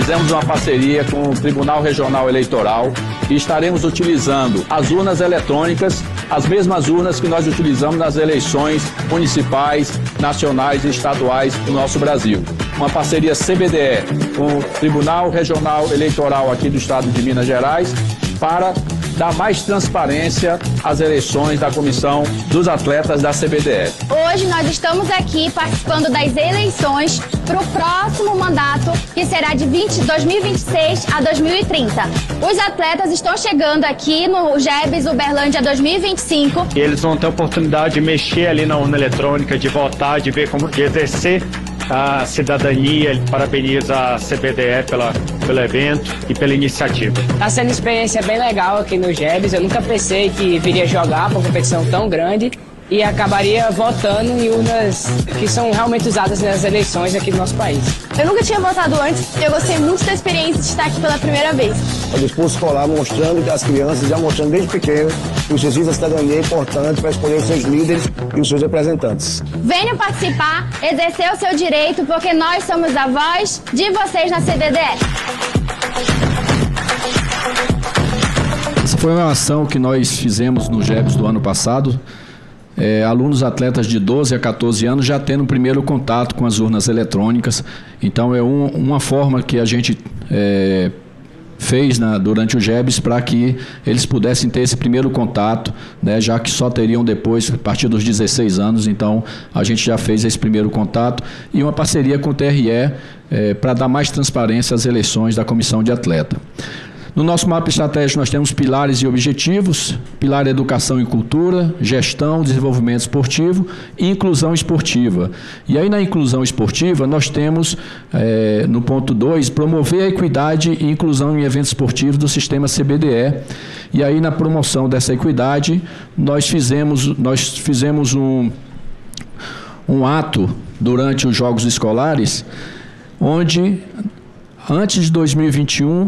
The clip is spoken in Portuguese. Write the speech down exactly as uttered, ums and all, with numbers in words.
fizemos uma parceria com o Tribunal Regional Eleitoral e estaremos utilizando as urnas eletrônicas, as mesmas urnas que nós utilizamos nas eleições municipais, nacionais e estaduais do nosso Brasil. Uma parceria C B D E com o Tribunal Regional Eleitoral aqui do estado de Minas Gerais para dar mais transparência às eleições da Comissão dos Atletas da C B D E. Hoje nós estamos aqui participando das eleições para o próximo mandato, que será de dois mil e vinte e seis a dois mil e trinta. Os atletas estão chegando aqui no GEBS Uberlândia dois mil e vinte e cinco. E eles vão ter a oportunidade de mexer ali na urna eletrônica, de votar, de ver como de exercer a cidadania. Ele parabeniza a C B D E pela, pelo evento e pela iniciativa. Está sendo uma experiência bem legal aqui no GEBS. Eu nunca pensei que viria jogar para uma competição tão grande e acabaria votando em urnas que são realmente usadas nas eleições aqui do nosso país. Eu nunca tinha votado antes e eu gostei muito da experiência de estar aqui pela primeira vez. O discurso escolar mostrando que as crianças, já mostrando desde pequeno, que o exercício da cidadania é importante para escolher os seus líderes e os seus representantes. Venham participar, exercer o seu direito, porque nós somos a voz de vocês na C B D E. Essa foi uma ação que nós fizemos no GEBS do ano passado. É, alunos atletas de doze a quatorze anos já tendo o primeiro contato com as urnas eletrônicas. Então é um, uma forma que a gente é, fez na, durante o GEBS para que eles pudessem ter esse primeiro contato, né, já que só teriam depois, a partir dos dezesseis anos. Então a gente já fez esse primeiro contato e uma parceria com o T R E é, para dar mais transparência às eleições da comissão de atleta. No nosso mapa estratégico nós temos pilares e objetivos: pilar educação e cultura, gestão, desenvolvimento esportivo e inclusão esportiva. E aí na inclusão esportiva nós temos, é, no ponto dois, promover a equidade e inclusão em eventos esportivos do sistema C B D E. E aí na promoção dessa equidade nós fizemos, nós fizemos um, um ato durante os Jogos Escolares, onde antes de dois mil e vinte e um